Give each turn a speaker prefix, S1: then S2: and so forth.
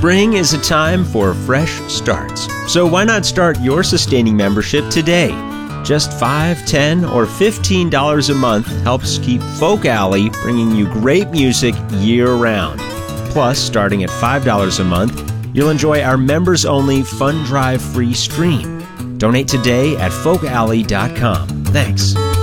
S1: Spring is a time for fresh starts, so why not start your sustaining membership today? Just $5, $10, or $15 a month helps keep Folk Alley bringing you great music year-round. Plus, starting at $5 a month, you'll enjoy our members-only Fun Drive free stream. Donate today at folkalley.com. Thanks.